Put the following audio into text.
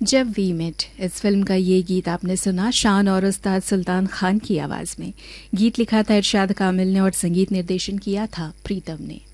जब we met, इस film का ये गीत आपने सुना शान और उस्ताद सुल्तान खान की आवाज़ में। गीत लिखा था इरशाद कामिल ने और संगीत निर्देशन किया था प्रीतम ने।